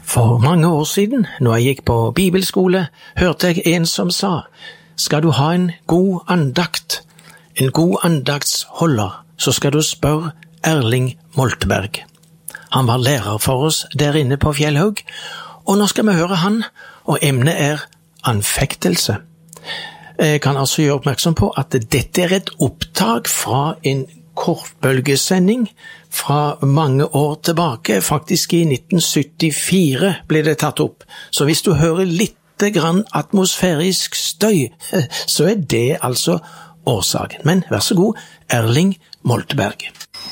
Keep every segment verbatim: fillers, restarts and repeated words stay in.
For mange år siden, når jeg gikk på bibelskole, hørte jeg en som sa, skal du ha en god andakt, en god andaktsholder, så skal du spørre Erling Molteberg. Han var lærer for oss der inne på Fjellhaug, og nå skal vi høre han, og emnet er anfektelse. Jeg kan altså gjøre oppmerksom på at dette er et opptak fra en kortbølgesending fra mange år tilbake, faktisk i nitten syttifire ble det tatt opp. Så hvis du hører litt grann atmosfærisk støy, så er det altså årsaken. Men vær så god, Erling Molteberg.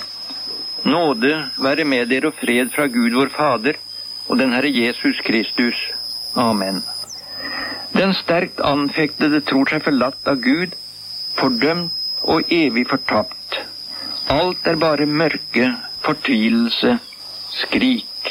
Nåde være med dere og fred fra Gud vår Fader og den Herre Jesus Kristus. Amen. Den sterkt anfektede tror seg forlatt av Gud, fordømt og evig fortapt. Alt er bare mørke, fortvilelse, skrik.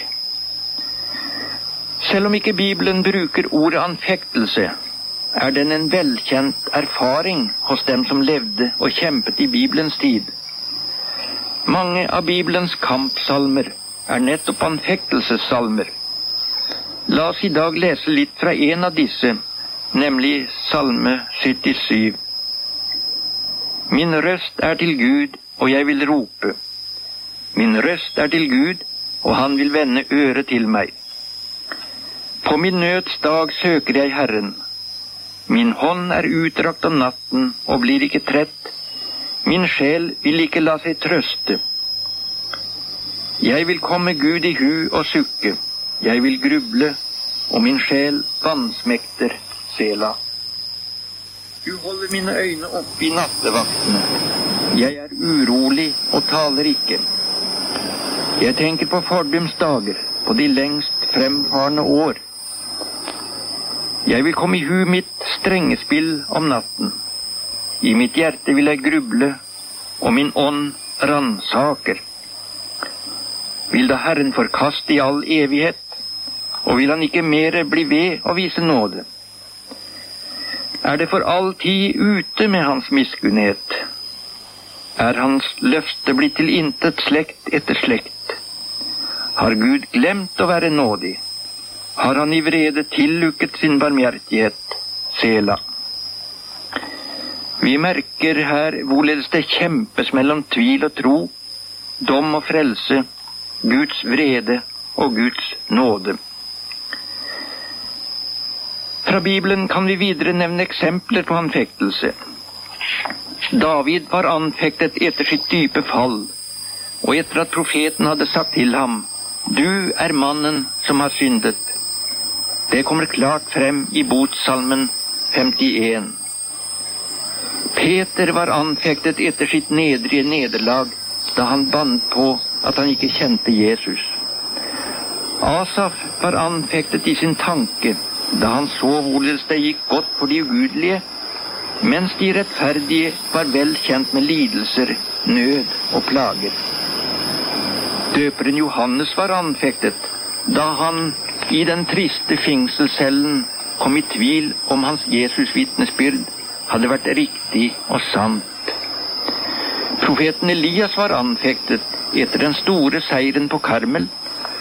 Selv om ikke Bibelen bruker ordet anfektelse, er den en velkjent erfaring hos dem som levde og kjempet i Bibelens tid. Mange av Bibelens kampsalmer er nettopp anfektelsessalmer. La oss i dag lese litt fra en av disse, nemlig Salme syttisju. Min røst er til Gud, og jeg vil rope. Min røst er til Gud, og han vil vende øret til meg. På min nøds dag søker jeg Herren. Min hånd er utdrakt om natten og blir ikke trett. Min sjel vil ikke la seg trøste. Jeg vil komme Gud i hu og sukke. Jeg vil gruble, og min sjel vansmekter Sela. Du holder mine øyne oppe i nattevaktene. Jeg er urolig og taler ikke. Jeg tenker på fordums dager, på de lengst fremfarne år. Jeg vil komme i hu mitt strengespill om natten. I mitt hjerte vil jeg gruble, og min ånd ransaker. Vil da Herren forkaste i all evighet, og vil han ikke mere bli ved å vise nåde? Er det for all tid ute med hans miskunnhet? Er hans løfte blitt til intet slekt etter slekt? Har Gud glemt å være nådig? Har han i vrede tillukket sin barmhjertighet? Sela. Vi merker her hvorledes det kjempes mellom tvil og tro, dom og frelse, Guds vrede og Guds nåde. Fra Bibelen kan vi videre nevne eksempler på anfektelse. David var anfektet etter sitt dype fall, og etter at profeten hadde sagt til ham, «Du er mannen som har syndet». Det kommer klart frem i Botsalmen femtien. Peter var anfektet etter sitt nedrige nederlag, da han bandt på at han ikke kjente Jesus. Asaf var anfektet i sin tanke, da han så hvorledes det gikk godt for de ugudelige, mens de rettferdige var vel kjent med lidelser, nød og plager. Døperen Johannes var anfektet, da han i den triste fengselscellen kom i tvil om hans Jesus-vitnesbyrd hadde vært riktig og sant. Profeten Elias var anfektet etter den store seieren på Karmel,